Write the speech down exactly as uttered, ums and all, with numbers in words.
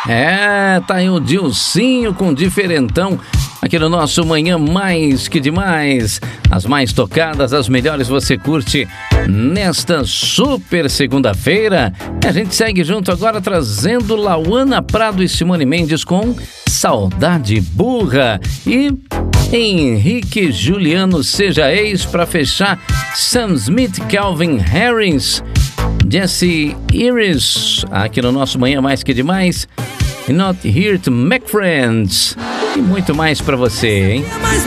É, tá aí o Dilcinho com Diferentão, aqui no nosso Manhã Mais Que Demais. As mais tocadas, as melhores você curte nesta super segunda-feira. A gente segue junto agora trazendo Lauana Prado e Simone Mendes com Saudade Burra. E Henrique Juliano Seja Ex para fechar. Sam Smith, Calvin Harris, Jesse Iris, aqui no nosso Manhã Mais Que Demais. Not Here to Make Friends. E muito mais pra você, hein?